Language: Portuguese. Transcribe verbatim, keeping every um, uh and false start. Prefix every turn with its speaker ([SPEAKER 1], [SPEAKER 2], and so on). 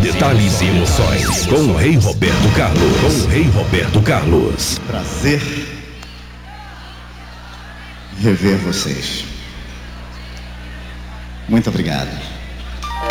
[SPEAKER 1] detalhes e emoções com o Rei Roberto Carlos. Com o Rei Roberto Carlos.
[SPEAKER 2] Prazer rever vocês. Muito obrigado.